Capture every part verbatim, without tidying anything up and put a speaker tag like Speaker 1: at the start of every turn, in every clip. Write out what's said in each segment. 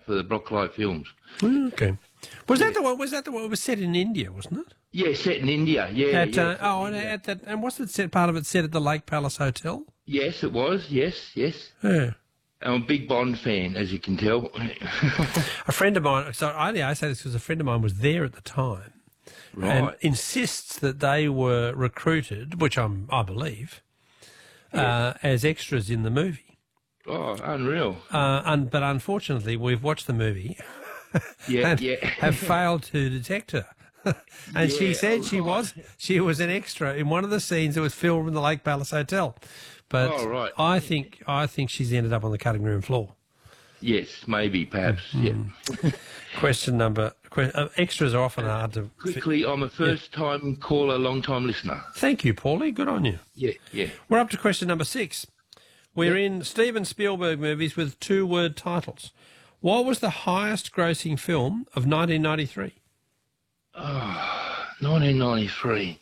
Speaker 1: for the Broccoli Films.
Speaker 2: Okay. Was
Speaker 1: Yeah.
Speaker 2: that the one? Was that the one? It was set in India, wasn't it?
Speaker 1: Yeah, set in India. Yeah.
Speaker 2: At,
Speaker 1: yeah,
Speaker 2: uh,
Speaker 1: set
Speaker 2: oh,
Speaker 1: in
Speaker 2: and
Speaker 1: India.
Speaker 2: at that, and what's the set part of it set at the Lake Palace Hotel?
Speaker 1: Yes, it was. Yes, yes.
Speaker 2: Yeah.
Speaker 1: I'm a big Bond fan, as you can tell.
Speaker 2: A friend of mine. So I only I say this because a friend of mine was there at the time, and
Speaker 1: Right.
Speaker 2: insists that they were recruited, which I'm, I believe, uh, as extras in the movie.
Speaker 1: Oh, unreal.
Speaker 2: Uh, and, but unfortunately, we've watched the movie
Speaker 1: Yeah,
Speaker 2: and
Speaker 1: yeah.
Speaker 2: have failed to detect her. And she
Speaker 1: Yeah,
Speaker 2: said she
Speaker 1: right.
Speaker 2: was she was an extra in one of the scenes that was filmed in the Lake Palace Hotel. But
Speaker 1: Oh, right.
Speaker 2: I think I think she's ended up on the cutting room floor.
Speaker 1: Yes, maybe, perhaps.
Speaker 2: Mm.
Speaker 1: Yeah.
Speaker 2: Question number que- uh, extras are often hard to.
Speaker 1: Quickly, I'm a first-time caller, long-time listener.
Speaker 2: Thank you, Paulie. Good on you.
Speaker 1: Yeah, yeah.
Speaker 2: We're up to question number six. We're in Steven Spielberg movies with two-word titles. What was the highest-grossing film of nineteen ninety-three?
Speaker 1: Oh, nineteen ninety-three.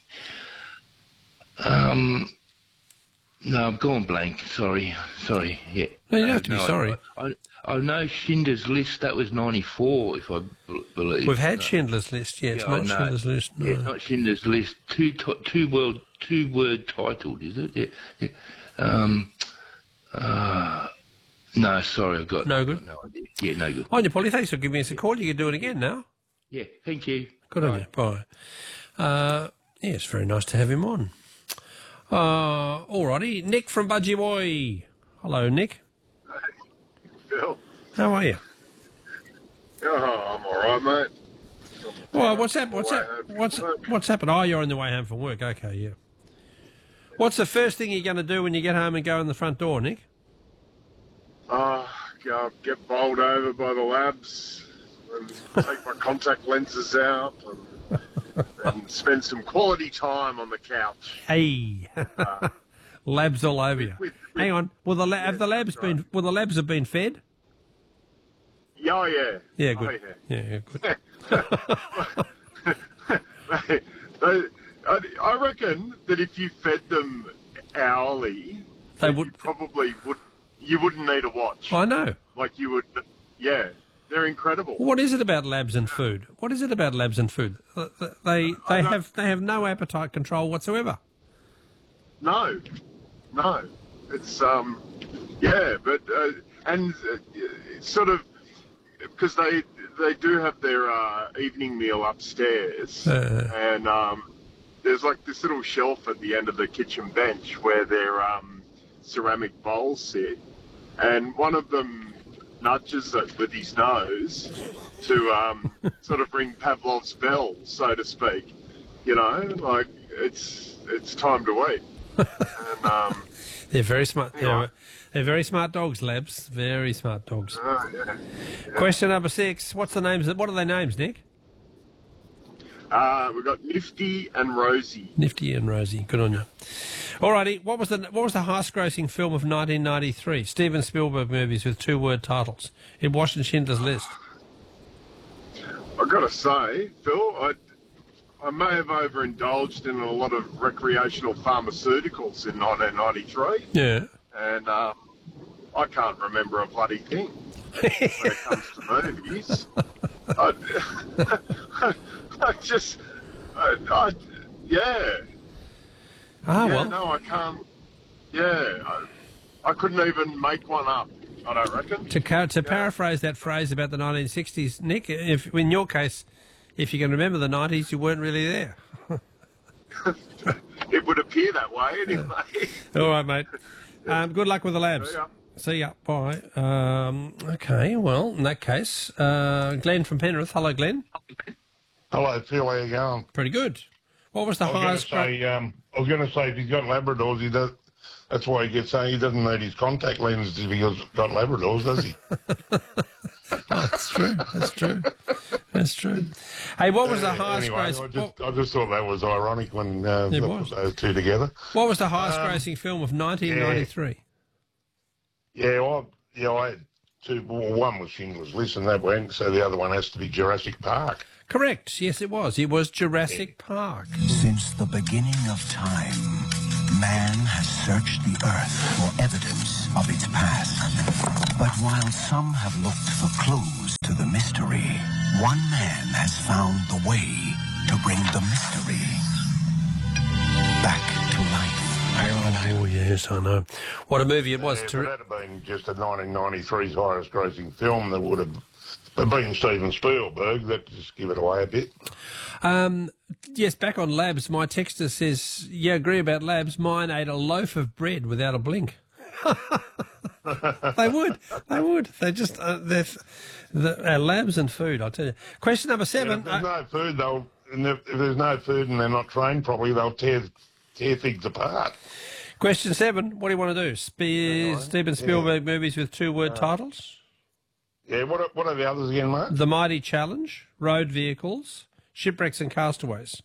Speaker 1: Um, no, I've gone blank. Sorry, sorry. Yeah.
Speaker 2: No, you don't have to be
Speaker 1: No,
Speaker 2: sorry.
Speaker 1: I, I, I know Schindler's List. That was ninety-four, if I b- believe.
Speaker 2: We've had
Speaker 1: No.
Speaker 2: Schindler's List, yeah. It's
Speaker 1: Yeah, I
Speaker 2: not
Speaker 1: know.
Speaker 2: Schindler's List. No.
Speaker 1: Yeah, not Schindler's List. Two, t- two world, two word titled, is it? Yeah. yeah. Um. Uh. No, sorry, I've got
Speaker 2: No good?
Speaker 1: No idea. Yeah, no good.
Speaker 2: On you, Paulie. Thanks for giving us a call. You can do it again now.
Speaker 1: Yeah, thank you.
Speaker 2: Good on you. Bye. Uh, yeah, it's very nice to have him on. Uh, all righty. Nick from Budgie Boy. Hello, Nick.
Speaker 3: Phil.
Speaker 2: How are you?
Speaker 3: Oh, I'm all right, mate.
Speaker 2: Well, what's that? What's
Speaker 3: Way
Speaker 2: that?
Speaker 3: home from
Speaker 2: What's
Speaker 3: work.
Speaker 2: what's happened? Oh, you're on the way home from work. Okay, yeah. What's the first thing you're going to do when you get home and go in the front door, Nick?
Speaker 3: Uh, go, get bowled over by the labs and take my contact lenses out and, and spend some quality time on the couch.
Speaker 2: Hey, labs all over you.
Speaker 3: with-
Speaker 2: Hang on. Will the la- have the labs
Speaker 3: right.
Speaker 2: been? Will the labs have been fed?
Speaker 3: Yeah, oh, yeah.
Speaker 2: Yeah,
Speaker 3: Oh,
Speaker 2: good.
Speaker 3: yeah.
Speaker 2: Yeah, yeah, good.
Speaker 3: they, they, I, I reckon that if you fed them hourly,
Speaker 2: They
Speaker 3: that
Speaker 2: would-
Speaker 3: you probably would. You wouldn't need a watch.
Speaker 2: I know.
Speaker 3: Like you would. Yeah, they're incredible.
Speaker 2: What is it about labs and food? What is it about labs and food? They they
Speaker 3: I don't-
Speaker 2: have they have no appetite control whatsoever.
Speaker 3: No, no. It's um, yeah, but uh, and uh, it's sort of because they they do have their uh, evening meal upstairs,
Speaker 2: Uh.
Speaker 3: and um, there's like this little shelf at the end of the kitchen bench where their um, ceramic bowls sit, and one of them nudges it with his nose to um, sort of ring Pavlov's bell, so to speak. You know, like it's it's time to eat. And um,
Speaker 2: They're very smart.
Speaker 3: Hang on.
Speaker 2: They're, they're very smart dogs, labs. Very smart dogs.
Speaker 3: oh, yeah.
Speaker 2: Question number six. What's the names? What are their names, Nick?
Speaker 3: Uh, we've got Nifty and Rosie.
Speaker 2: Nifty and Rosie. Good on you. Alrighty. What was the what was the highest-grossing film of nineteen ninety-three? Steven Spielberg movies with two-word titles. It wasn't Schindler's List.
Speaker 3: I've got to say, Phil, I, I may have overindulged in a lot of recreational pharmaceuticals in nineteen ninety-three,
Speaker 2: Yeah.
Speaker 3: and um, I can't remember a bloody thing when it comes to movies. I, I just, I, I, yeah.
Speaker 2: Ah,
Speaker 3: yeah,
Speaker 2: well.
Speaker 3: no, I can't. Yeah, I, I couldn't even make one up, I don't reckon.
Speaker 2: To ca- to paraphrase that phrase about the nineteen sixties, Nick, if in your case, if you can remember the nineties, you weren't really there.
Speaker 3: It would appear that way anyway.
Speaker 2: All right, mate. Um, good luck with the labs.
Speaker 3: See ya.
Speaker 2: See ya. Bye. Um, okay, well, in that case, uh, Glenn from Penrith. Hello, Glenn.
Speaker 4: Hello, Phil. How you going?
Speaker 2: Pretty good. What was the
Speaker 4: I was going
Speaker 2: highest...
Speaker 4: to say, um, I was going to say, if he's got Labradors, he does. That's why he gets saying he doesn't need his contact lenses if he's got Labradors, does he?
Speaker 2: That's true. That's true. That's true. Hey, what was the
Speaker 4: Uh,
Speaker 2: highest
Speaker 4: anyway,
Speaker 2: gross...
Speaker 4: I just, I just thought that was ironic when uh,
Speaker 2: It
Speaker 4: they
Speaker 2: was.
Speaker 4: put those two together.
Speaker 2: What was the highest
Speaker 4: Um,
Speaker 2: grossing film of nineteen ninety-three?
Speaker 4: Yeah, well, yeah, I had two. Well, one was Schindler's List, and that went. So the other one has to be Jurassic Park.
Speaker 2: Correct. Yes, it was. It was Jurassic Park.
Speaker 5: Since the beginning of time, Man has searched the earth for evidence of its past. But while some have looked for clues to the mystery, one man has found the way to bring the mystery back to life.
Speaker 2: Oh, yes, I know. What a movie it was.
Speaker 4: Yeah, if
Speaker 2: to
Speaker 4: it had been just a nineteen ninety-three's highest grossing film, that would have been Steven Spielberg. That just give it away a bit.
Speaker 2: Um, yes, back on Labs, my texter says, yeah, agree about Labs. Mine ate a loaf of bread without a blink. They would. They would. They just, uh, they're, the, uh, Labs and food, I'll tell you. Question number seven.
Speaker 4: Yeah, if there's
Speaker 2: uh,
Speaker 4: no food, they'll. And if, if there's no food and they're not trained properly, they'll tear tear things apart.
Speaker 2: Question seven. What do you want to do? Spe-
Speaker 4: Right.
Speaker 2: Steven Spielberg movies with two-word titles?
Speaker 4: Yeah, what are, what are the others again, Mark?
Speaker 2: The Mighty Challenge, Road Vehicles, Shipwrecks and Castaways.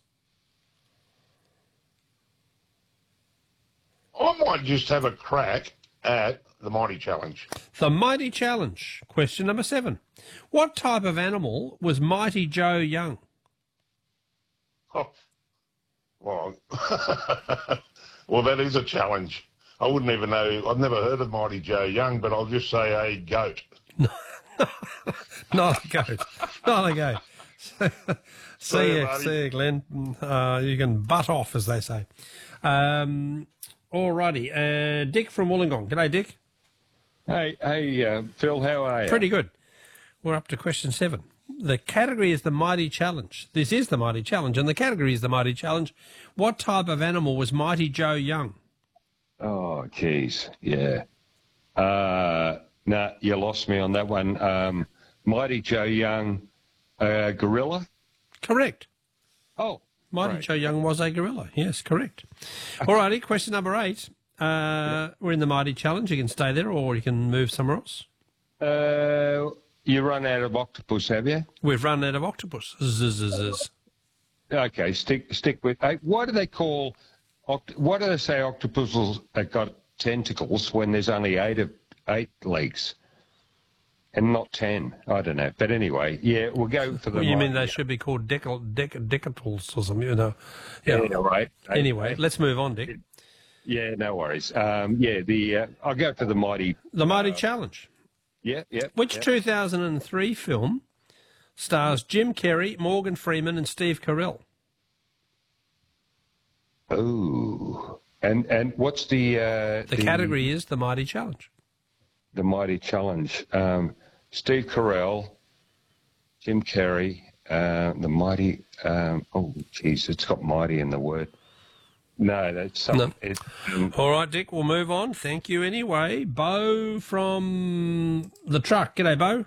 Speaker 4: I might just have a crack at the Mighty Challenge.
Speaker 2: The Mighty Challenge. Question number seven. What type of animal was Mighty Joe Young?
Speaker 4: Oh, well, well, that is a challenge. I wouldn't even know. I've never heard of Mighty Joe Young, but I'll just say a goat.
Speaker 2: Not a goat. Not a goat. see
Speaker 4: you,
Speaker 2: you,
Speaker 4: buddy.
Speaker 2: see you, Glenn. Uh, you can butt off, as they say. Um, alrighty. Uh, Dick from Wollongong. G'day, Dick.
Speaker 6: Hey, hey, uh, Phil, how are you?
Speaker 2: Pretty good. We're up to question seven. The category is the Mighty Challenge. This is the Mighty Challenge, and the category is the Mighty Challenge. What type of animal was Mighty Joe Young?
Speaker 6: Oh, geez, yeah. Uh, nah, you lost me on that one. Um, Mighty Joe Young, uh, gorilla?
Speaker 2: Correct.
Speaker 6: Oh,
Speaker 2: Mighty
Speaker 6: great.
Speaker 2: Joe Young was a gorilla. Yes, correct. Alrighty, question number eight. Uh, we're in the Mighty Challenge. You can stay there or you can move somewhere else.
Speaker 6: Uh, you run out of octopus, have you?
Speaker 2: We've run out of octopus. Zzz, zzz, zzz.
Speaker 6: Okay, stick stick with. Hey, why do they call? Oct- why do they say octopuses have got tentacles when there's only eight of eight legs, and not ten? I don't know. But anyway, yeah, we'll go for the.
Speaker 2: Well, you mean
Speaker 6: mighty-
Speaker 2: they should be called decal, dec, decatals or something? You know.
Speaker 6: Yeah,
Speaker 2: Yeah.
Speaker 6: right.
Speaker 2: Anyway,
Speaker 6: Okay.
Speaker 2: let's move on, Dick.
Speaker 6: Yeah, no worries. Um, yeah, the uh, I'll go for the mighty.
Speaker 2: The Mighty Challenge.
Speaker 6: Yeah, yeah.
Speaker 2: Which
Speaker 6: yeah.
Speaker 2: two thousand three film stars Jim Carrey, Morgan Freeman, and Steve Carell?
Speaker 6: Oh, and and what's the uh,
Speaker 2: The, category is the Mighty Challenge.
Speaker 6: The Mighty Challenge. Um, Steve Carell, Jim Carrey, uh, the Mighty. Um, oh, geez, it's got mighty in the word. No, that's some,
Speaker 2: No.
Speaker 6: It, um,
Speaker 2: All right, Dick, we'll move on. Thank you anyway. Bo from the truck. G'day, Bo.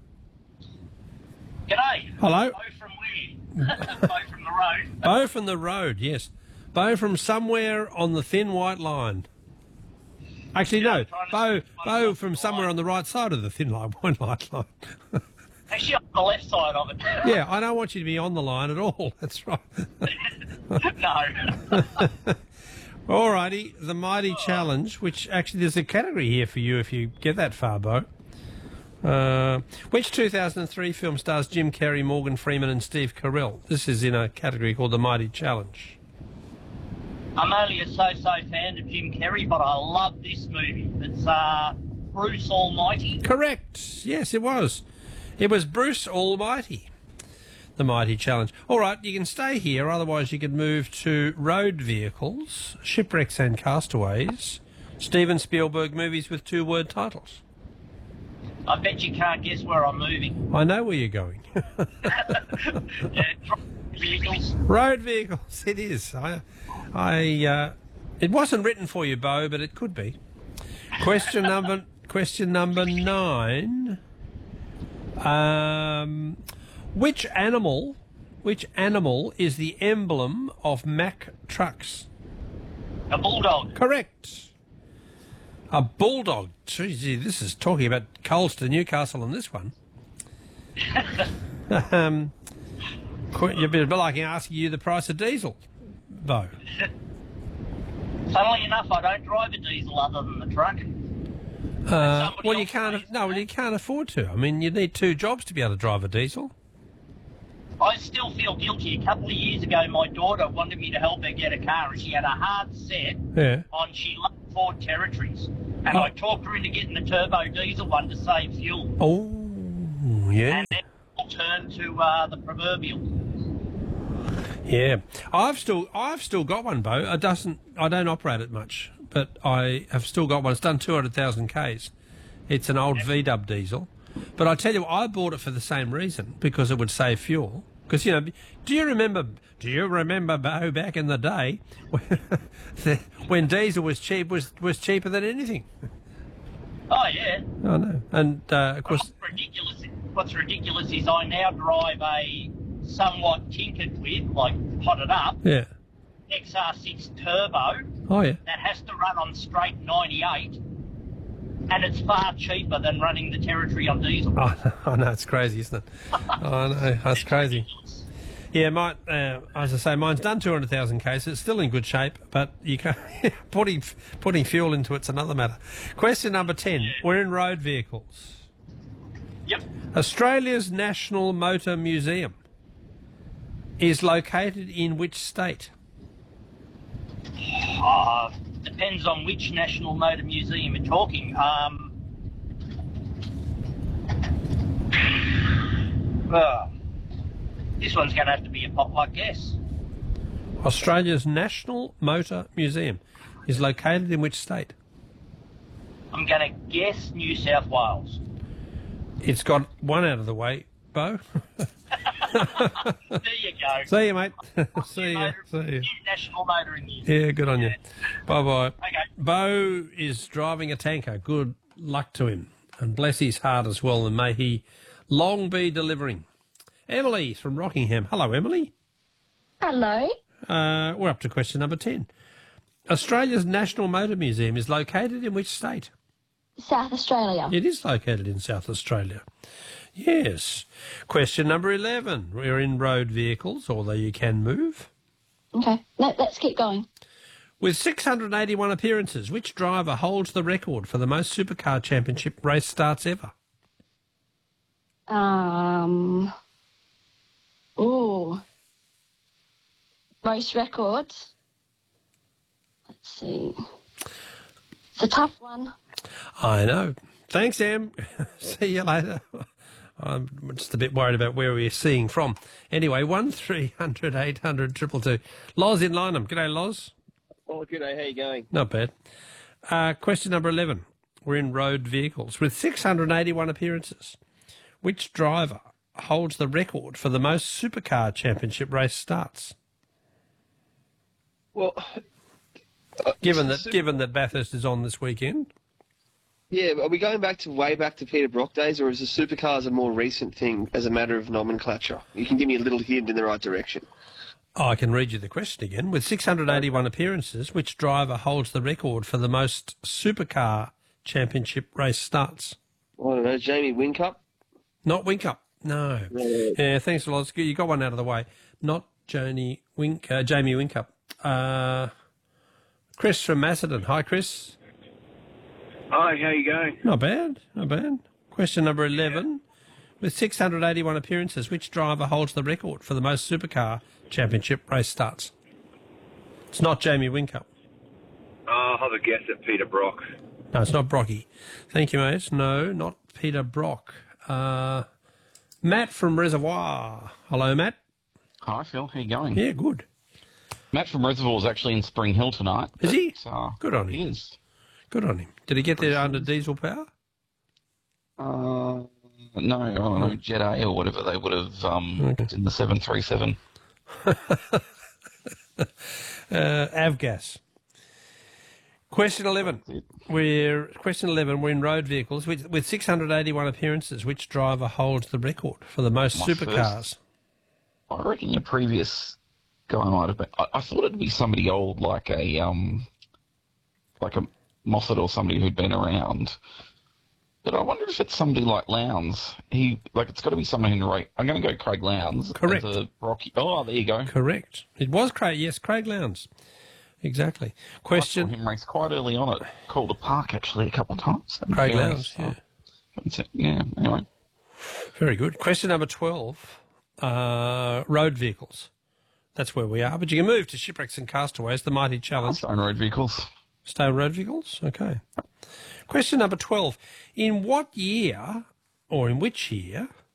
Speaker 7: G'day.
Speaker 2: Hello.
Speaker 7: Bo from where? Bo from the road.
Speaker 2: Bo from the road, yes. Bo from somewhere on the thin white line. Actually, no. Bo, Bo from somewhere on the right side of the thin line, white line.
Speaker 7: Actually, on the left side of it.
Speaker 2: Yeah, I don't want you to be on the line at all. That's right.
Speaker 7: No.
Speaker 2: All righty, the Mighty Challenge, which actually there's a category here for you if you get that far, Bo. Uh, which two thousand three film stars Jim Carrey, Morgan Freeman, and Steve Carell? This is in a category called the Mighty Challenge.
Speaker 7: I'm only a so-so fan of Jim Carrey, but I love this movie. It's uh, Bruce Almighty.
Speaker 2: Correct. Yes, it was. It was Bruce Almighty. The Mighty Challenge. All right, you can stay here, otherwise you could move to Road Vehicles, Shipwrecks and Castaways, Steven Spielberg movies with two-word titles.
Speaker 7: I bet you can't guess where I'm moving.
Speaker 2: I know where you're going.
Speaker 7: Yeah, vehicles.
Speaker 2: Road Vehicles, it is. I, I, uh, it wasn't written for you, Bo, but it could be. Question number, question number nine. Um, which animal, which animal is the emblem of Mack Trucks?
Speaker 7: A bulldog.
Speaker 2: Correct. A bulldog. Gee, this is talking about Coles to Newcastle on this one. um, qu- you'd be like asking you the price of diesel, Bo.
Speaker 7: Funnily enough, I don't drive a diesel other than the truck.
Speaker 2: Uh,
Speaker 7: Somebody
Speaker 2: well, you
Speaker 7: else
Speaker 2: can't.
Speaker 7: pays
Speaker 2: No, well, you can't afford to. I mean, you need two jobs to be able to drive a diesel.
Speaker 7: I still feel guilty. A couple of years ago, my daughter wanted me to help her get a car, and she had a hard set
Speaker 2: Yeah.
Speaker 7: on she loved Ford Territories. And
Speaker 2: Oh.
Speaker 7: I talked her into getting the turbo diesel one to save fuel.
Speaker 2: Oh, yeah.
Speaker 7: And then we'll turn to uh, the proverbial.
Speaker 2: Yeah, I've still I've still got one, Bo. It doesn't I don't operate it much, but I have still got one. It's done two hundred thousand k's. It's an old V W diesel, but I tell you, what, I bought it for the same reason, because it would save fuel. Because you know, do you remember? Do you remember, Bo, back in the day when, when diesel was cheap was was cheaper than anything?
Speaker 7: Oh, yeah.
Speaker 2: I know, and uh, of course,
Speaker 7: What's ridiculous, what's ridiculous is I now drive a somewhat tinkered with, like potted up,
Speaker 2: yeah.
Speaker 7: X R six Turbo
Speaker 2: Oh yeah.
Speaker 7: that has to run on straight ninety-eight, and it's far cheaper than running the Territory on diesel.
Speaker 2: Oh, I know, it's crazy, isn't it? I know, that's crazy. Yeah, mine, uh, as I say, mine's done two hundred thousand k's. It's still in good shape, but you can't, putting, putting fuel into it's another matter. Question number ten. We're in road vehicles.
Speaker 7: Yep.
Speaker 2: Australia's National Motor Museum is located in which state?
Speaker 7: Uh, depends on which National Motor Museum you're talking. Um, uh, this one's going to have to be a pop-like guess.
Speaker 2: Australia's National Motor Museum is located in which state?
Speaker 7: I'm going to guess New South Wales.
Speaker 2: It's got one out of the way, Bo.
Speaker 7: There you go.
Speaker 2: See you, mate. See you.
Speaker 7: Motor-
Speaker 2: See you.
Speaker 7: New National Motoring Museum.
Speaker 2: Yeah, good on you. Bye-bye.
Speaker 7: Okay.
Speaker 2: Bo is driving a tanker. Good luck to him. And bless his heart as well, and may he long be delivering. Emily from Rockingham. Hello, Emily.
Speaker 8: Hello.
Speaker 2: Uh, we're up to question number ten. Australia's National Motor Museum is located in which state?
Speaker 8: South Australia.
Speaker 2: It is located in South Australia. Yes. Question number eleven. We're in road vehicles, although you can move.
Speaker 8: Okay, Let, let's keep going.
Speaker 2: With six hundred eighty-one appearances, which driver holds the record for the most supercar championship race starts ever?
Speaker 8: Um. Ooh. Most records. Let's see. It's a tough one.
Speaker 2: I know. Thanks, Em. See you later. I'm just a bit worried about where we're seeing from. Anyway, one three hundred eight hundred two two two. Loz in Lynham. G'day, Loz.
Speaker 9: Oh, g'day. How you going?
Speaker 2: Not bad. Uh, question number eleven. We're in road vehicles. With six hundred eighty-one appearances, which driver holds the record for the most supercar championship race starts?
Speaker 9: Well,
Speaker 2: Given that, given that Bathurst is on this weekend.
Speaker 9: yeah, are we going back to way back to Peter Brock days, or is the supercars a more recent thing as a matter of nomenclature? You can give me a little hint in the right direction.
Speaker 2: Oh, I can read you the question again. With six hundred eighty-one appearances, which driver holds the record for the most supercar championship race starts?
Speaker 9: I don't know, Jamie Whincup?
Speaker 2: Not Whincup. No.
Speaker 9: No.
Speaker 2: Yeah, thanks a lot. You got one out of the way. Not Joni Wink, uh, Jamie Whincup. Uh, Chris from Macedon. Hi, Chris.
Speaker 10: Hi, how you going?
Speaker 2: Not bad. Not bad. Question number eleven. With six hundred eighty-one appearances, which driver holds the record for the most supercar championship race starts? It's not Jamie Whincup.
Speaker 10: I'll have a guess at Peter Brock.
Speaker 2: No, it's not Brocky. Thank you, mate. No, not Peter Brock. Uh, Matt from Reservoir. Hello, Matt.
Speaker 11: Hi, Phil. How you going?
Speaker 2: Yeah, good.
Speaker 11: Matt from Reservoir is actually in Spring Hill tonight.
Speaker 2: Is he?
Speaker 11: Uh,
Speaker 2: Good on him.
Speaker 11: He is.
Speaker 2: Good on him. Did he get there under diesel power?
Speaker 11: Uh, no, I don't know, Jet A or whatever they would have um,
Speaker 2: Okay.
Speaker 11: it's in the seven thirty-seven.
Speaker 2: uh, Avgas. Question eleven. We're question eleven. We're in road vehicles with, with six hundred eighty-one appearances. Which driver holds the record for the most
Speaker 11: My
Speaker 2: supercars?
Speaker 11: first- I reckon your previous guy might have been. I, I thought it'd be somebody old, like a um, like a Moffat or somebody who'd been around. But I wonder if it's somebody like Lowndes. He like it's got to be someone who rate. I'm going to go Craig Lowndes.
Speaker 2: Correct.
Speaker 11: as a Rocky. Oh, there you go.
Speaker 2: Correct. It was Craig. Yes, Craig Lowndes. Exactly.
Speaker 11: I saw
Speaker 2: Question.
Speaker 11: him race quite early on at Calder Park actually a couple of times.
Speaker 2: Craig
Speaker 11: Yeah,
Speaker 2: Lowndes.
Speaker 11: so-
Speaker 2: Yeah.
Speaker 11: Yeah. Anyway.
Speaker 2: Very good. Question number twelve. uh, road vehicles. That's where we are. But you can move to Shipwrecks and Castaways, the mighty challenge.
Speaker 11: Stay on road vehicles.
Speaker 2: Stay on road vehicles? Okay. Question number twelve. In what year, or in which year,